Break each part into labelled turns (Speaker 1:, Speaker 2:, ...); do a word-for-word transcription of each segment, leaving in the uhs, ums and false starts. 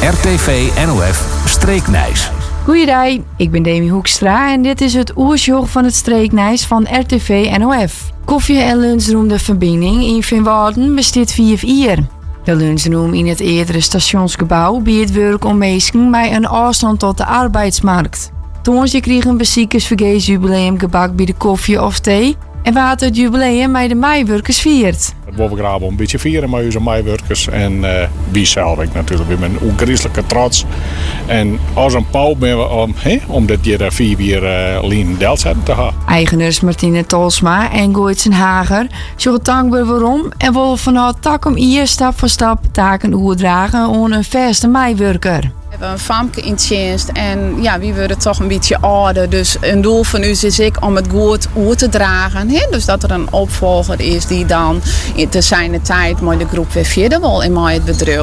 Speaker 1: R T V N O F Streeknijs.
Speaker 2: Goeiedag, ik ben Demi Hoekstra en dit is het oersjog van het Streeknijs van R T V N O F. Koffie- en lunchroom De Verbinding in Vinwalden bestaat vier uur. De lunchroom in het eerdere stationsgebouw biedt werk om mensen met een afstand tot de arbeidsmarkt. Toonsje kregen bezoekers vergees jubileumgebak bij de koffie of thee en wat het jubileum met de meiwerkers viert.
Speaker 3: We willen graag een beetje vieren met onze meiwerkers en uh, wie zelf ik natuurlijk. We zijn ongeriselijke trots. En als een pauw ben we om, he, om dit hier vier weer uh, Lien Delzetten te gaan.
Speaker 2: Eigenaars Martine Tolsma en Gooitsen Hager zeggen dankbaar waarom en willen vanuit Takom hier stap voor stap taken overdragen aan een vaste meiwerker.
Speaker 4: We hebben een famke in dienst en ja, wie worden toch een beetje ouder. Dus een doel van u is ik om het goed over te dragen. He? Dus dat er een opvolger is die dan te zijn tijd met de groep weer verder wil en met het bedrijf.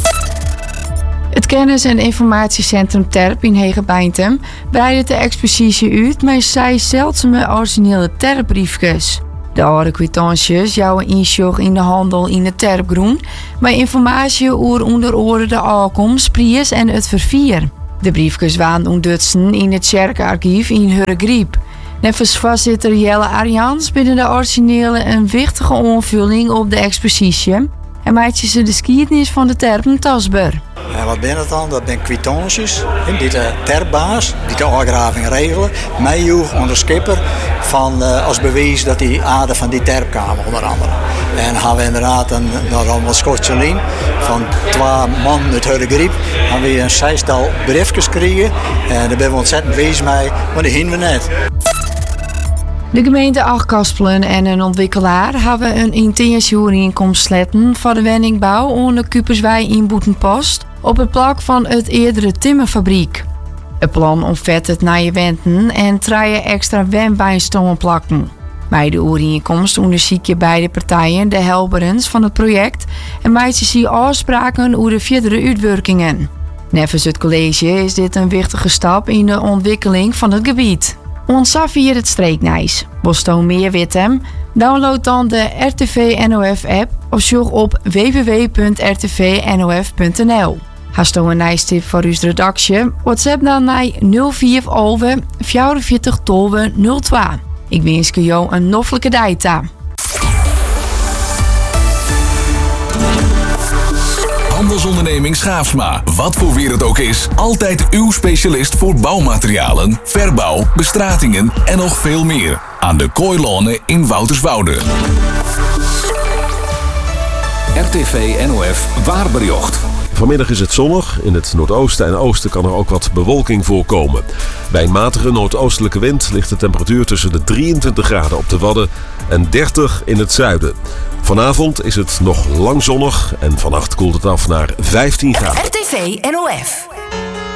Speaker 2: Het Kennis- en Informatiecentrum Terp in Hegebeintem breidt de expositie uit met zes zeldzame originele terpbriefjes. De oude kwitanties jouwen inzog in de handel in de Terpgroen, met informatie over onder andere de aankomst, prijs en het vervier. De briefjes waren ontdutsen in het kerkarchief in Hurregriep. Nevens voorzitter Jelle Arjans binnen de originele een wichtige aanvulling op de expositie en maakt ze de geschiedenis van de terpen tastbaar.
Speaker 5: En wat ben het dan? Dat zijn kwitanties. Die de terpbaas, die de afgraving regelen, mij joeg onder skipper van, uh, als bewijs dat die aarde van die terp kwamen onder andere. En dan gaan we inderdaad een, een, een Schotse lijn van twee man uit Hurregriep. Dan we een zestal briefjes krijgen en daar ben we ontzettend wees mee, maar die hingen we net.
Speaker 2: De gemeente Achtkaspelen en een ontwikkelaar hebben een intentieovereenkomst sluiten voor de woningbouw onder Kuperswijk in Boetenpost op het plak van het eerdere timmerfabriek. Het plan omvat het naar je wenten en drie extra wembijnstommen plakken. Bij de overeenkomst onderzoek je beide partijen de helperens van het project en maakt ze afspraken over de verdere uitwerkingen. Nevens het college is dit een wichtige stap in de ontwikkeling van het gebied. Ons hier het Streeknijs. Wilt u meer weten? Download dan de R T V N O F app of zoek op w w w punt r t v n o f punt n l. Hast u een nijstip voor uw redactie? WhatsApp dan naar nul vier elf vierenveertig twaalf nul twee. Ik wens jou een noffelijke dag.
Speaker 1: Handelsonderneming Schaafsma. Wat voor weer het ook is, altijd uw specialist voor bouwmaterialen, verbouw, bestratingen en nog veel meer. Aan de Kooilonen in Wouterswoude. R T V N O F Waarbericht.
Speaker 6: Vanmiddag is het zonnig. In het noordoosten en oosten kan er ook wat bewolking voorkomen. Bij een matige noordoostelijke wind ligt de temperatuur tussen de drieëntwintig graden op de Wadden en dertig in het zuiden. Vanavond is het nog lang zonnig en vannacht koelt het af naar vijftien graden.
Speaker 7: R T V N O F.